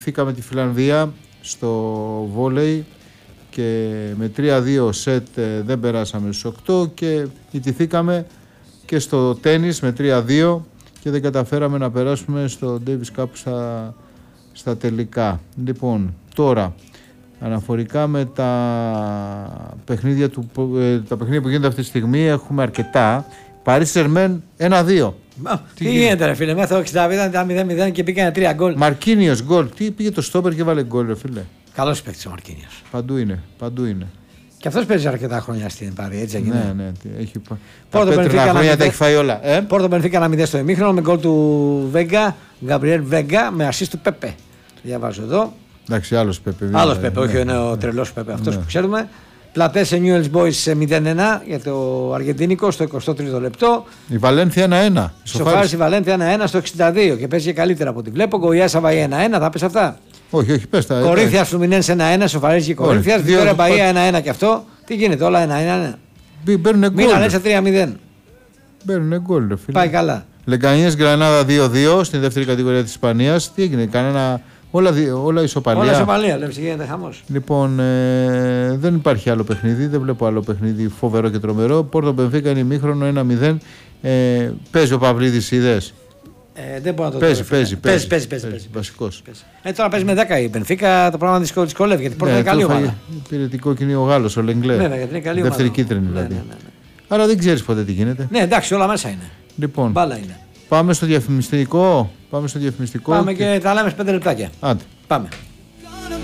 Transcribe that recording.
Φύγαμε τη Φιλανδία στο βόλεϊ και με 3-2 σετ δεν περάσαμε στους 8 και ιτηθήκαμε και στο τένις με 3-2 και δεν καταφέραμε να περάσουμε στο Davis Cup στα τελικά. Λοιπόν, τώρα αναφορικά με τα παιχνίδια που γίνονται αυτή τη στιγμή έχουμε αρκετά. Paris Saint-Germain 1-2. Τι γίνεται ρε φίλε, μέχρι το 60 ήταν 0-0 και πήγανε 3 γκολ. Μαρκίνιος γκολ, τι πήγε το στόπερ και βάλε γκολ ρε φίλε. Καλός παίκτης ο Μαρκίνιος. Παντού είναι. Και αυτός παίζει αρκετά χρόνια στην Πάρη, έτσι έγινε. Ναι, έχει Πόρτο χρόνια τα έχει φάει όλα. Πόρτο Μπενφίκα 1-0 στο ημίχρονο με γκολ του Βέγκα, Γκαμπριέλ Βέγκα με ασίστ του Πέπε. Διαβάζω εδώ. Εντάξει, άλλος Πέπε. Άλλος Πέπε, όχι είναι ο τρελός Πέπε, αυτός που ξέρουμε. Πλατές σε Newell's Boys σε 0-1 για το Αργεντίνικο στο 23ο λεπτό. Η Βαλένθια 1-1. Σοφάρισε η Βαλένθια 1-1 στο 62 και παίζει καλύτερα από ό,τι βλέπω. Γκοϊά Σαβαή 1-1, θα πες αυτά. Όχι, πες τα. Κορίνθια Φλουμινένς 1-1, σοφαρίζει η Κορίνθια. Βικτόρια Μπαΐα 1-1 και αυτό. Τι γίνεται, όλα 1-1. Παίρνουνε γκολ. Μίλανε σε 3-0. Παίρνουνε γκολ, ρε φίλε. Πάει καλά. Λεγκανιές Γκρανάδα 2-2 στην δεύτερη κατηγορία της Ισπανίας. Τι έγινε, κανένα. Όλα ισοπαλία. Όλα ισοπαλία, λέει, γίνεται χαμός. Λοιπόν, δεν υπάρχει άλλο παιχνίδι, δεν βλέπω άλλο παιχνίδι φοβερό και τρομερό. Πόρτο Μπενφίκα είναι ημίχρονο 1-0. Παίζει ο Παυλίδης, είδες. Δεν μπορώ να το παίζει. Βασικός. Τώρα παίζει με 10 η Μπενφίκα, το πράγμα δυσκολεύει γιατί πρώτα είναι καλή ομάδα. Πήρε την κόκκινη ο Γάλλος, ο Λεγκλέ. Βέβαια, γιατί είναι καλή δεύτερη κίτρινη δηλαδή. Ναι. Άρα δεν ξέρεις ποτέ τι γίνεται. Ναι, εντάξει, όλα μέσα είναι. Λοιπόν, μπάλα είναι. Πάμε στο διαφημιστικό. Πάμε και τα λέμε σε 5 λεπτάκια. Άντε. Πάμε.